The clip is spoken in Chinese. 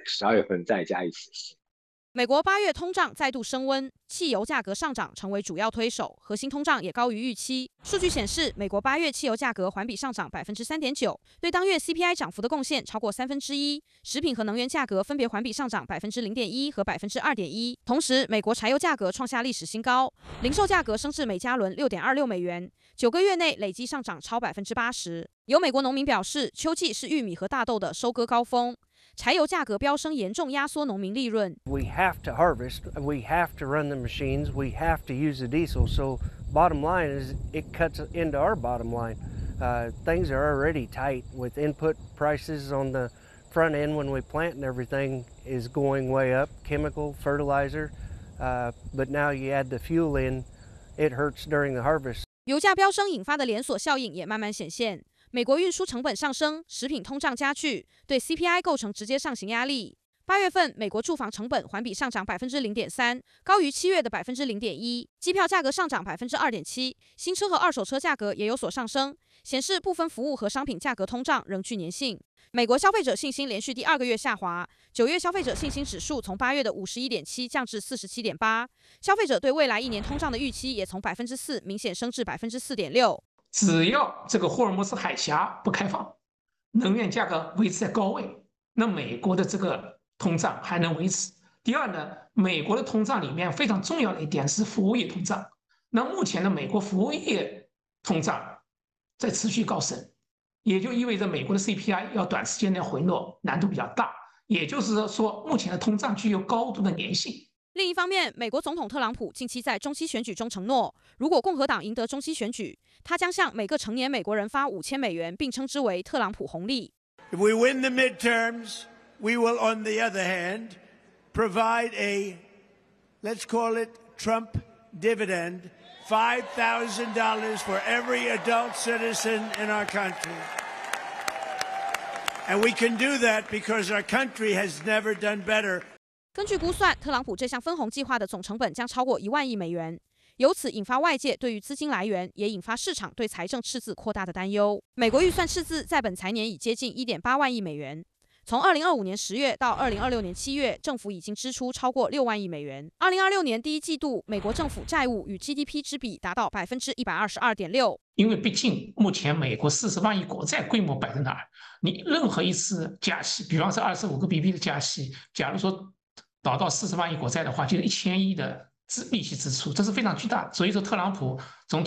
12月份再加一次息。 美国8月通胀再度升温，汽油价格上涨成为主要推手，核心通胀也高于预期。数据显示，美国8月汽油价格环比上涨3.9%，对当月 CPI 涨幅的贡献超过1/3。食品和能源价格分别环比上涨0.1%和2.1%。同时，美国柴油价格创下历史新高，零售价格升至每加仑$6.26， 9个月内累计上涨超80%。有美国农民表示，秋季是玉米和大豆的收割高峰。柴油价格飙升，严重压缩农民利润。 We have to harvest, we have to run the machines, we have to use the diesel. So bottom line is it cuts into our bottom line. Things are already tight with input prices on the front end when we plant and everything is going way up, chemical, fertilizer. But now you add the fuel in, it hurts during the harvest. 油价飙升引发的连锁效应也慢慢显现。美国运输成本上升，食品通胀加剧，对 CPI 构成直接上行压力。8月份，美国住房成本环比上涨0.3%，高于7月的0.1%。机票价格上涨2.7%，新车和二手车价格也有所上升，显示部分服务和商品价格通胀仍具粘性。美国消费者信心连续第2个月下滑，9月消费者信心指数从8月的51.7降至47.8，消费者对未来1年通胀的预期也从4%明显升至4.6%。 只要这个霍尔木兹海峡不开放，能源价格维持在高位，那美国的这个通胀还能维持。第二呢，美国的通胀里面非常重要的一点是服务业通胀。那目前的美国服务业通胀在持续高升，也就意味着美国的 CPI 要短时间内回落难度比较大。也就是说，目前的通胀具有高度的粘性。 另一方面，美国总统特朗普近期在中期选举中承诺，如果共和党赢得中期选举，他将向每个成年美国人发$5000，并称之为特朗普红利。 If we win the midterms, we will, on the other hand, provide a, let's call it Trump dividend, $5,000 for every adult citizen in our country. And we can do that because our country has never done better. 根据估算，特朗普这项分红计划的总成本将超过1万亿美元，由此引发外界对于资金来源，也引发市场对财政赤字扩大的担忧。美国预算赤字在本财年已接近1.8万亿美元。从2025年10月到2026年7月，政府已经支出超过6万亿美元。2026年第一季度，美国政府债务与 GDP 之比达到122.6%。 因为毕竟目前美国40万亿国债规模摆在那儿，你任何一次加息，比方说25个 BP 的加息，假如说导到40万亿国债的话，就是1000亿的利息支出，这是非常巨大。所以说，特朗普总统